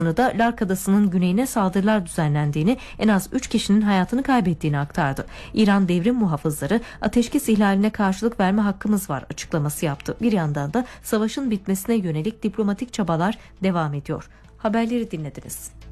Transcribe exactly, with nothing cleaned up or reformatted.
da Lark Adası'nın güneyine saldırılar düzenlendiğini, en az üç kişinin hayatını kaybettiğini aktardı. İran devrim muhafızları ateşkes ihlaline karşılık verme hakkımız var açıklaması yaptı. Bir yandan da savaşın bitmesine yönelik diplomatik çabalar devam ediyor. Haberleri dinlediniz.